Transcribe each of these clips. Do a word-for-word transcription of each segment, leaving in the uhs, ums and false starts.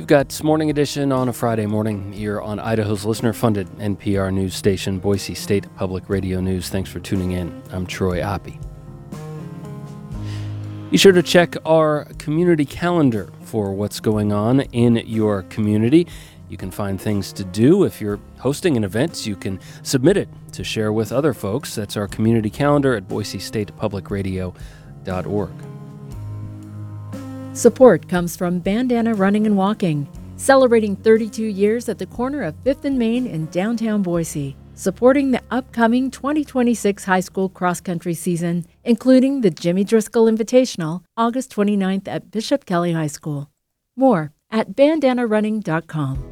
You've got Morning Edition on a Friday morning here on Idaho's listener-funded N P R news station, Boise State Public Radio News. Thanks for tuning in. I'm Troy Oppie. Be sure to check our community calendar for what's going on in your community. You can find things to do. If you're hosting an event, you can submit it to share with other folks. That's our community calendar at boise state public radio dot org. Support comes from Bandana Running and Walking, celebrating thirty-two years at the corner of fifth and Main in downtown Boise, supporting the upcoming twenty twenty-six high school cross-country season, including the Jimmy Driscoll Invitational, August twenty-ninth at Bishop Kelly High School. More at bandana running dot com.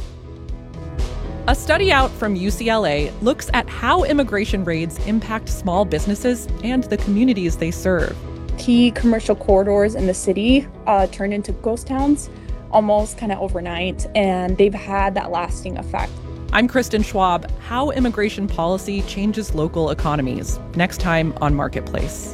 A study out from U C L A looks at how immigration raids impact small businesses and the communities they serve. Key commercial corridors in the city uh, turned into ghost towns almost kind of overnight, and they've had that lasting effect. I'm Kristen Schwab. How immigration policy changes local economies. Next time on Marketplace.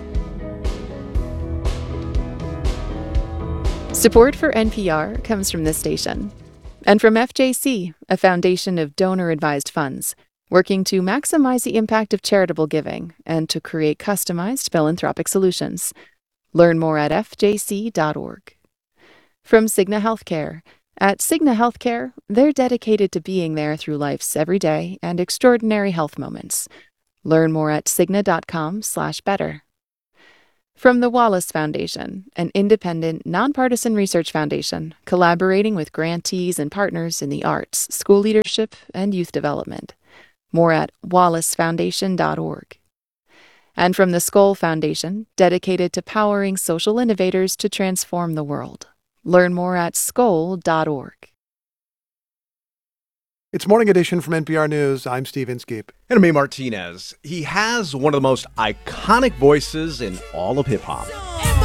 Support for N P R comes from this station and from F J C, a foundation of donor-advised funds, working to maximize the impact of charitable giving and to create customized philanthropic solutions. Learn more at f j c dot org. From Cigna Healthcare. At Cigna Healthcare, they're dedicated to being there through life's everyday and extraordinary health moments. Learn more at cigna dot com slash better. From the Wallace Foundation, an independent, nonpartisan research foundation collaborating with grantees and partners in the arts, school leadership, and youth development. More at wallace foundation dot org. And from the Skoll Foundation, dedicated to powering social innovators to transform the world. Learn more at skoll dot org. It's Morning Edition from N P R News. I'm Steve Inskeep. And I'm A. Martinez. He has one of the most iconic voices in all of hip-hop.